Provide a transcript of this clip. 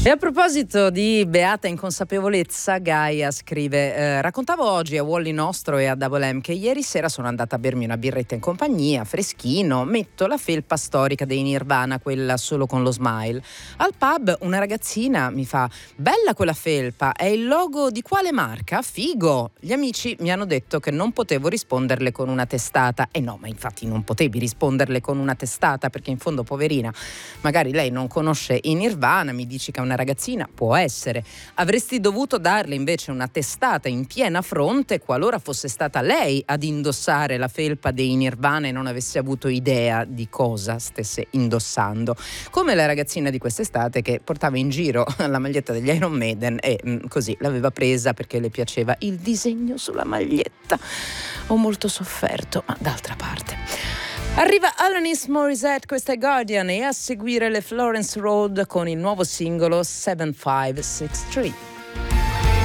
E a proposito di beata inconsapevolezza, Gaia scrive: raccontavo oggi a Wally Nostro e a Double M che ieri sera sono andata a bermi una birretta in compagnia, freschino, metto la felpa storica dei Nirvana, quella solo con lo smile. Al pub una ragazzina mi fa: bella quella felpa, è il logo di quale marca? Figo! Gli amici mi hanno detto che non potevo risponderle con una testata. E no, ma infatti non potevi risponderle con una testata, perché in fondo, poverina, magari lei non conosce i Nirvana, mi dici che è una ragazzina, può essere. Avresti dovuto darle invece una testata in piena fronte qualora fosse stata lei ad indossare la felpa dei Nirvana e non avesse avuto idea di cosa stesse indossando. Come la ragazzina di quest'estate che portava in giro la maglietta degli Iron Maiden e così l'aveva presa perché le piaceva il disegno sulla maglietta. Ho molto sofferto, ma d'altra parte. Arriva Alanis Morissette, questa è Guardian, e a seguire le Florence Road con il nuovo singolo 7563.